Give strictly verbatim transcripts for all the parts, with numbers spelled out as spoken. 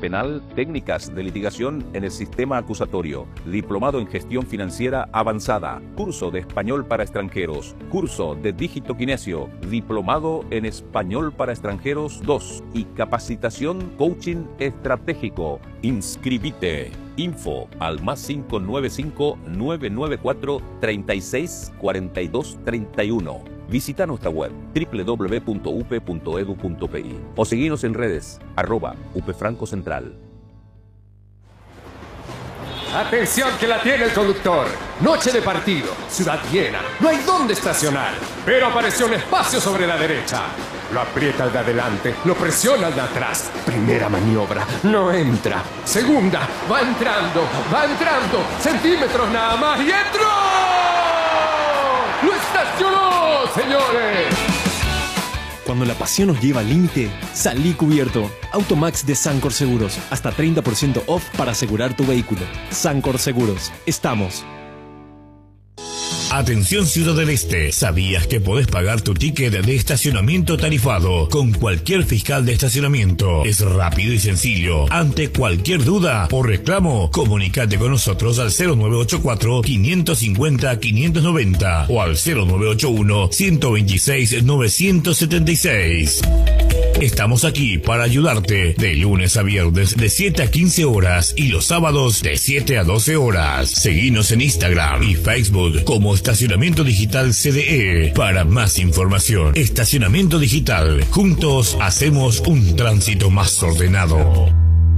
penal, técnicas de litigación en el sistema acusatorio, diplomado en gestión financiera avanzada, curso de español para extranjeros, curso de dígito kinesio, diplomado en español para extranjeros dos y capacitación coaching estratégico. Inscribite. Info al más cinco nueve cinco, nueve nueve cuatro, tres seis, cuatro dos tres uno. Visita nuestra web doble u doble u doble u punto u p e punto e d u punto p i o seguinos en redes arroba upfranco central. Atención que la tiene el conductor. Noche de partido, ciudad llena, no hay dónde estacionar. Pero apareció un espacio sobre la derecha. Lo aprieta al de adelante, lo presiona al de atrás. Primera maniobra, no entra. Segunda, va entrando, va entrando. Centímetros nada más y entró. ¡Lo estacionó, señores! Cuando la pasión nos lleva al límite, salí cubierto. Automax de Sancor Seguros. Hasta treinta por ciento off para asegurar tu vehículo. Sancor Seguros. Estamos. Atención Ciudad del Este, ¿sabías que podés pagar tu ticket de estacionamiento tarifado con cualquier fiscal de estacionamiento? Es rápido y sencillo. Ante cualquier duda o reclamo, comunícate con nosotros al cero nueve ocho cuatro, cinco cinco cero, quinientos noventa o al cero nueve ocho uno, ciento veintiséis, novecientos setenta y seis. Estamos aquí para ayudarte de lunes a viernes de siete a quince horas y los sábados de siete a doce horas. Seguinos en Instagram y Facebook como Estacionamiento Digital C D E para más información. Estacionamiento Digital. Juntos hacemos un tránsito más ordenado.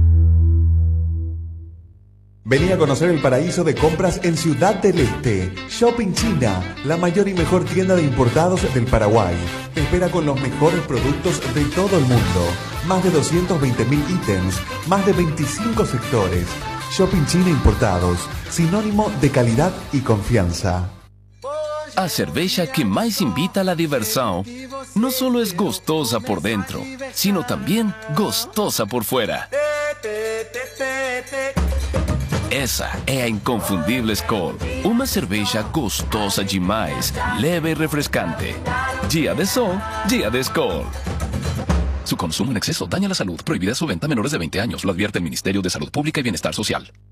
Vení a conocer el paraíso de compras en Ciudad del Este. Shopping China, la mayor y mejor tienda de importados del Paraguay. Te espera con los mejores productos de todo el mundo. Más de doscientos veinte mil ítems, más de veinticinco sectores. Shopping China Importados, sinónimo de calidad y confianza. A cerveja que mais invita a la diversión no solo es gostosa por dentro, sino también gostosa por fuera. Essa é a Inconfundível Skol, uma cerveja gostosa demais, leve e refrescante. Dia de sol, dia de Skol. Su consumo en exceso daña la salud. Prohibida su venta a menores de veinte años. Lo advierte el Ministerio de Salud Pública y Bienestar Social.